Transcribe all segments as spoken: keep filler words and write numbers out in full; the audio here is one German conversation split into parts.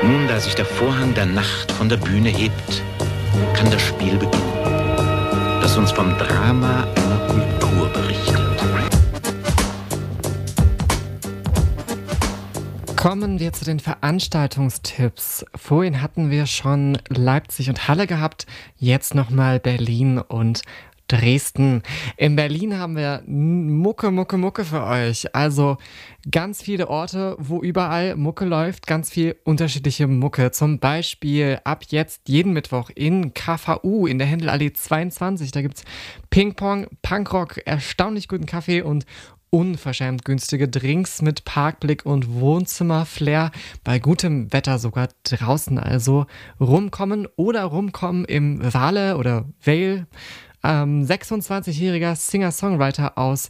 Nun, da sich der Vorhang der Nacht von der Bühne hebt, kann das Spiel beginnen, das uns vom Drama einer Kultur berichtet. Kommen wir zu den Veranstaltungstipps. Vorhin hatten wir schon Leipzig und Halle gehabt, jetzt nochmal Berlin und Dresden. In Berlin haben wir Mucke, Mucke, Mucke für euch. Also ganz viele Orte, wo überall Mucke läuft, ganz viel unterschiedliche Mucke. Zum Beispiel ab jetzt jeden Mittwoch in K V U in der Händelallee zweiundzwanzig. Da gibt's Ping-Pong, Punkrock, erstaunlich guten Kaffee und unverschämt günstige Drinks mit Parkblick und Wohnzimmer-Flair. Bei gutem Wetter sogar draußen. Also rumkommen oder rumkommen im Wale oder Vale. Ähm, sechsundzwanzigjähriger Singer-Songwriter aus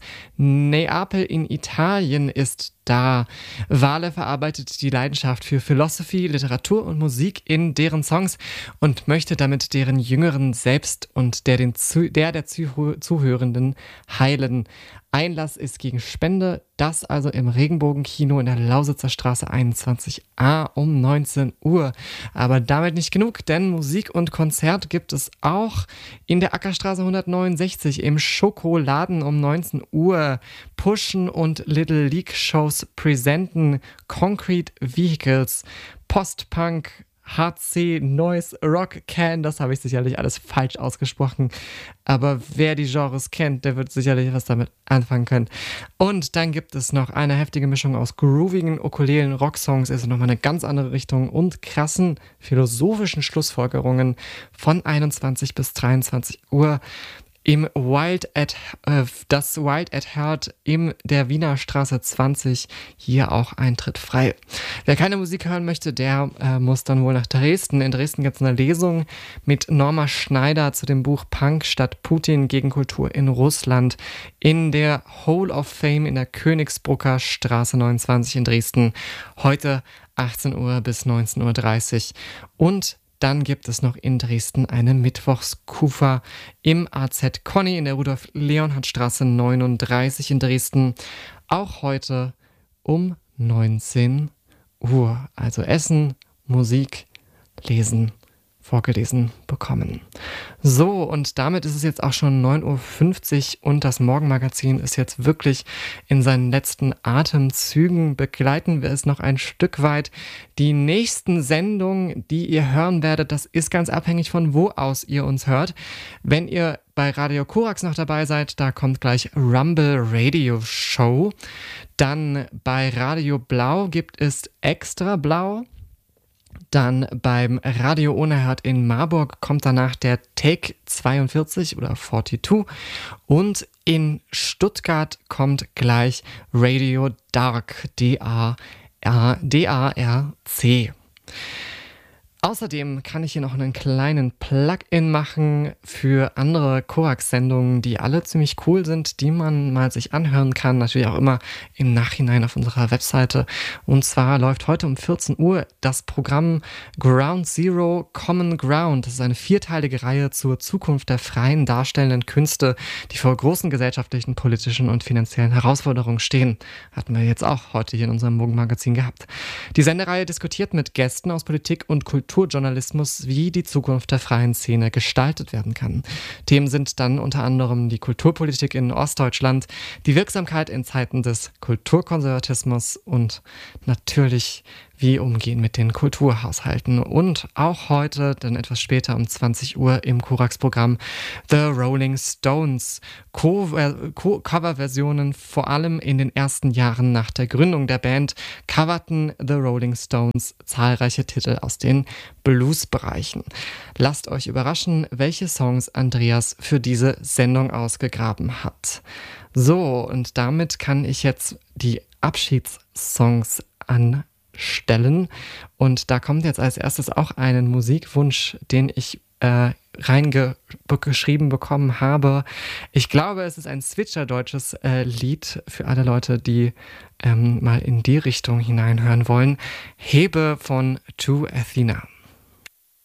Neapel in Italien ist da. Wale verarbeitet die Leidenschaft für Philosophie, Literatur und Musik in deren Songs und möchte damit deren Jüngeren selbst und der, den Zu- der der Zuh- Zuhörenden heilen. Einlass ist gegen Spende, das also im Regenbogenkino in der Lausitzer Straße einundzwanzig a um neunzehn Uhr. Aber damit nicht genug, denn Musik und Konzert gibt es auch in der Ackerstraße hundertneunundsechzig im Schokoladen um neunzehn Uhr. Pushen und Little League Shows präsenten Concrete Vehicles, Postpunk, H C, Noise, Rock, Can, das habe ich sicherlich alles falsch ausgesprochen, aber wer die Genres kennt, der wird sicherlich was damit anfangen können. Und dann gibt es noch eine heftige Mischung aus groovigen, ukulelen Rocksongs, also nochmal eine ganz andere Richtung und krassen philosophischen Schlussfolgerungen von einundzwanzig bis dreiundzwanzig Uhr. Im Wild at, äh, das Wild at Heart in der Wiener Straße zwanzig, hier auch Eintritt frei. Wer keine Musik hören möchte, der äh, muss dann wohl nach Dresden. In Dresden gibt es eine Lesung mit Norma Schneider zu dem Buch Punk statt Putin gegen Kultur in Russland in der Hall of Fame in der Königsbrucker Straße neunundzwanzig in Dresden. Heute achtzehn Uhr bis neunzehn Uhr dreißig. Und dann gibt es noch in Dresden eine Mittwochskufa im A Z Conny in der Rudolf-Leonhardt-Straße neununddreißig in Dresden. Auch heute um neunzehn Uhr. Also Essen, Musik, Lesen, vorgelesen bekommen. So, und damit ist es jetzt auch schon neun Uhr fünfzig und das Morgenmagazin ist jetzt wirklich in seinen letzten Atemzügen. Begleiten wir es noch ein Stück weit. Die nächsten Sendungen, die ihr hören werdet, das ist ganz abhängig von wo aus ihr uns hört. Wenn ihr bei Radio Korax noch dabei seid, da kommt gleich Rumble Radio Show. Dann bei Radio Blau gibt es Extra Blau. Dann beim Radio Unerhört in Marburg kommt danach der Take zweiundvierzig oder zweiundvierzig und in Stuttgart kommt gleich Radio Dark, D A R C. Außerdem kann ich hier noch einen kleinen Plug-in machen für andere Korax-Sendungen, die alle ziemlich cool sind, die man mal sich anhören kann, natürlich auch immer im Nachhinein auf unserer Webseite. Und zwar läuft heute um vierzehn Uhr das Programm Ground Zero Common Ground. Das ist eine vierteilige Reihe zur Zukunft der freien darstellenden Künste, die vor großen gesellschaftlichen, politischen und finanziellen Herausforderungen stehen. Hatten wir jetzt auch heute hier in unserem Morgenmagazin gehabt. Die Sendereihe diskutiert mit Gästen aus Politik und Kultur Kulturjournalismus, wie die Zukunft der freien Szene gestaltet werden kann. Themen sind dann unter anderem die Kulturpolitik in Ostdeutschland, die Wirksamkeit in Zeiten des Kulturkonservatismus und natürlich wie umgehen mit den Kulturhaushalten. Und auch heute, dann etwas später um zwanzig Uhr im Korax-Programm The Rolling Stones. Co- Co- Coverversionen, vor allem in den ersten Jahren nach der Gründung der Band, coverten The Rolling Stones zahlreiche Titel aus den Blues-Bereichen. Lasst euch überraschen, welche Songs Andreas für diese Sendung ausgegraben hat. So, und damit kann ich jetzt die Abschiedssongs an stellen. Und da kommt jetzt als erstes auch einen Musikwunsch, den ich äh, reingeschrieben bekommen habe. Ich glaube, es ist ein switcherdeutsches äh, Lied für alle Leute, die ähm, mal in die Richtung hineinhören wollen. Hebe von To Athena.